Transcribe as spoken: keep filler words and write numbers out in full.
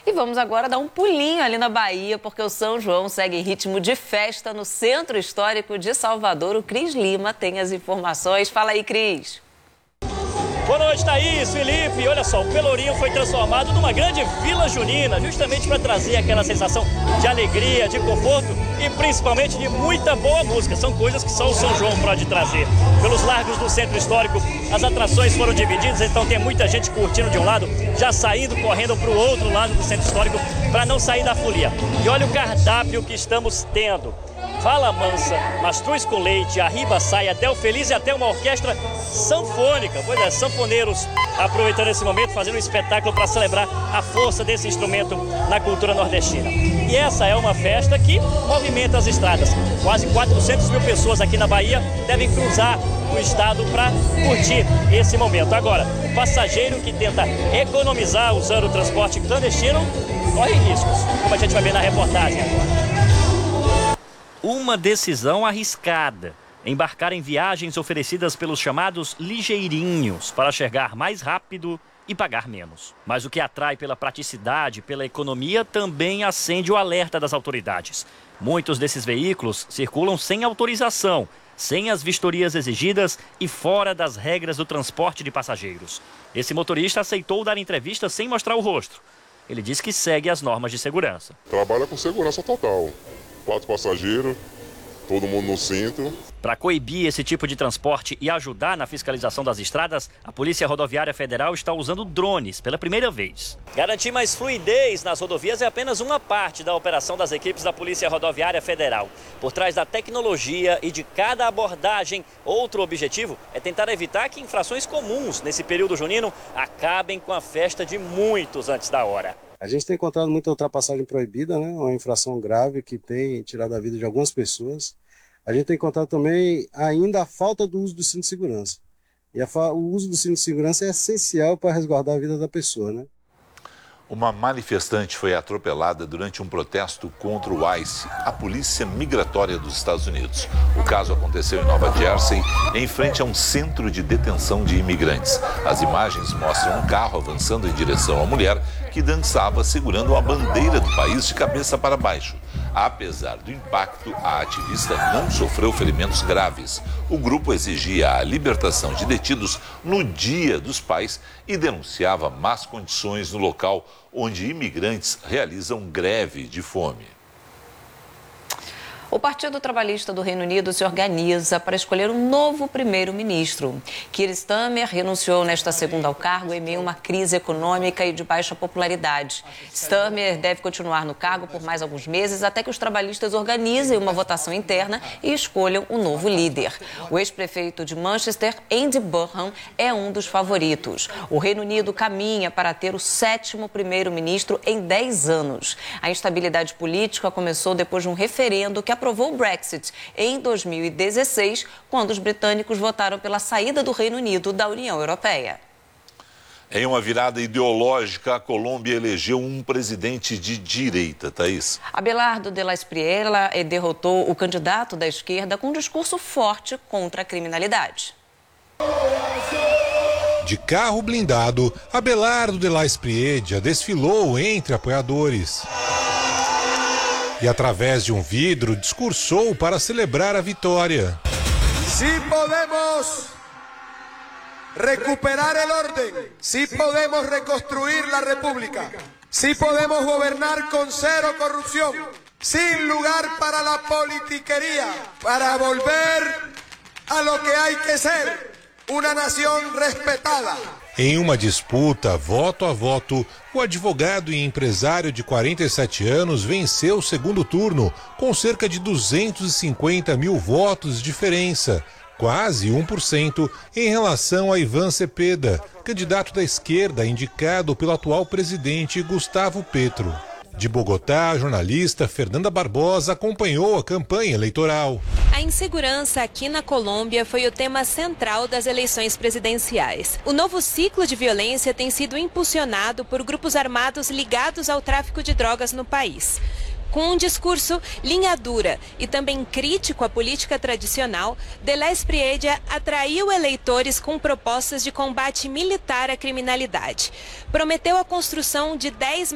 E vamos agora dar um pulinho ali na Bahia, porque o São João segue em ritmo de festa no Centro Histórico de Salvador. O Cris Lima tem as informações. Fala aí, Cris. Boa noite, Thaís, Felipe. Olha só, o Pelourinho foi transformado numa grande vila junina, justamente para trazer aquela sensação de alegria, de conforto e principalmente de muita boa música. São coisas que só o São João pode trazer. Pelos largos do Centro Histórico, as atrações foram divididas, então tem muita gente curtindo de um lado, já saindo, correndo para o outro lado do Centro Histórico para não sair da folia. E olha o cardápio que estamos tendo. Vala Mansa, Mastruz com Leite, Arriba Saia, Del Feliz e até uma orquestra sanfônica. Pois é, sanfoneiros aproveitando esse momento, fazendo um espetáculo para celebrar a força desse instrumento na cultura nordestina. E essa é uma festa que movimenta as estradas. Quase quatrocentas mil pessoas aqui na Bahia devem cruzar o estado para curtir esse momento. Agora, o passageiro que tenta economizar usando o transporte clandestino corre riscos, como a gente vai ver na reportagem agora. Uma decisão arriscada. Embarcar em viagens oferecidas pelos chamados ligeirinhos para chegar mais rápido e pagar menos. Mas o que atrai pela praticidade, pela economia, também acende o alerta das autoridades. Muitos desses veículos circulam sem autorização, sem as vistorias exigidas e fora das regras do transporte de passageiros. Esse motorista aceitou dar entrevista sem mostrar o rosto. Ele diz que segue as normas de segurança. Trabalha com segurança total. Quatro passageiros, todo mundo no cinto. Para coibir esse tipo de transporte e ajudar na fiscalização das estradas, a Polícia Rodoviária Federal está usando drones pela primeira vez. Garantir mais fluidez nas rodovias é apenas uma parte da operação das equipes da Polícia Rodoviária Federal. Por trás da tecnologia e de cada abordagem, outro objetivo é tentar evitar que infrações comuns nesse período junino acabem com a festa de muitos antes da hora. A gente tem encontrado muita ultrapassagem proibida, né? Uma infração grave que tem tirado a vida de algumas pessoas. A gente tem encontrado também ainda a falta do uso do cinto de segurança. E a fa... o uso do cinto de segurança é essencial para resguardar a vida da pessoa, né? Uma manifestante foi atropelada durante um protesto contra o ICE, a Polícia Migratória dos Estados Unidos. O caso aconteceu em Nova Jersey, em frente a um centro de detenção de imigrantes. As imagens mostram um carro avançando em direção à mulher que dançava segurando uma bandeira do país de cabeça para baixo. Apesar do impacto, a ativista não sofreu ferimentos graves. O grupo exigia a libertação de detidos no Dia dos Pais e denunciava más condições no local onde imigrantes realizam greve de fome. O Partido Trabalhista do Reino Unido se organiza para escolher um novo primeiro-ministro. Keir Starmer renunciou nesta segunda ao cargo em meio a uma crise econômica e de baixa popularidade. Starmer deve continuar no cargo por mais alguns meses até que os trabalhistas organizem uma votação interna e escolham um novo líder. O ex-prefeito de Manchester, Andy Burnham, é um dos favoritos. O Reino Unido caminha para ter o sétimo primeiro-ministro em dez anos. A instabilidade política começou depois de um referendo que aprovou o Brexit em dois mil e dezesseis, quando os britânicos votaram pela saída do Reino Unido da União Europeia. Em uma virada ideológica, a Colômbia elegeu um presidente de direita, Thaís. Abelardo de la Espriella derrotou o candidato da esquerda com um discurso forte contra a criminalidade. De carro blindado, Abelardo de la Espriella desfilou entre apoiadores. E através de um vidro discursou para celebrar a vitória. Se podemos recuperar el orden, se podemos reconstruir la república, se podemos gobernar con cero corrupción, sin lugar para la politiquería, para volver a lo que hay que ser, una nación respetada. Em uma disputa voto a voto, o advogado e empresário de quarenta e sete anos venceu o segundo turno com cerca de duzentos e cinquenta mil votos de diferença, quase um por cento em relação a Iván Cepeda, candidato da esquerda indicado pelo atual presidente Gustavo Petro. De Bogotá, a jornalista Fernanda Barbosa acompanhou a campanha eleitoral. A insegurança aqui na Colômbia foi o tema central das eleições presidenciais. O novo ciclo de violência tem sido impulsionado por grupos armados ligados ao tráfico de drogas no país. Com um discurso linha dura e também crítico à política tradicional, de la Espriella atraiu eleitores com propostas de combate militar à criminalidade. Prometeu a construção de dez